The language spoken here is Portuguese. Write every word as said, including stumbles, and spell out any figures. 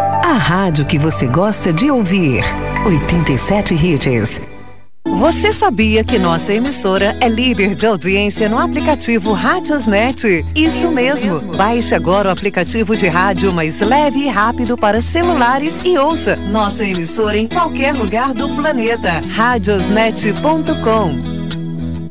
A rádio que você gosta de ouvir. oitenta e sete Hits. Você sabia que nossa emissora é líder de audiência no aplicativo Radiosnet? Isso, Isso mesmo. mesmo. Baixe agora o aplicativo de rádio mais leve e rápido para celulares e ouça nossa emissora em qualquer lugar do planeta. radiosnet ponto com.